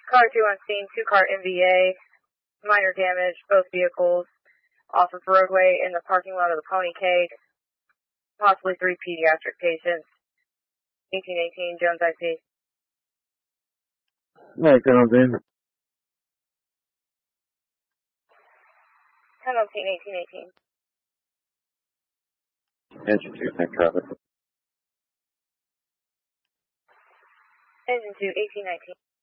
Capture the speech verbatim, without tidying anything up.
Car two on scene, two-car M V A, minor damage, both vehicles, off of roadway in the parking lot of the Pony Cake, possibly three pediatric patients, eighteen eighteen, Jones I P. Alright, ten on scene. ten on scene, eighteen eighteen. Engine two, thank traffic. Engine two, eighteen nineteen.